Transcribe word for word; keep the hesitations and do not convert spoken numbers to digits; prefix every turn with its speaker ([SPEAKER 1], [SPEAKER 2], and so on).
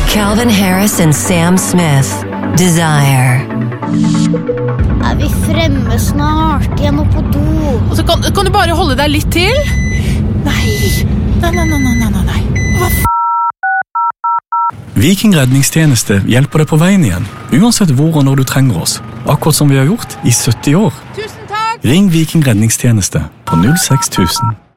[SPEAKER 1] Calvin Harris and Sam Smith. Desire.
[SPEAKER 2] Er vi fremme snart? Jeg må på do.
[SPEAKER 3] Altså, kan, kan du bare holde deg litt til? Nei, nei, nei, nei, nei, nei, nei. Hva f***?
[SPEAKER 4] Viking redningstjeneste hjelper deg på veien igjen, uansett hvor og når du trenger oss. Akkurat som vi har gjort i sytti år.
[SPEAKER 3] Tusen takk!
[SPEAKER 4] Ring Viking redningstjeneste på null seks tusen.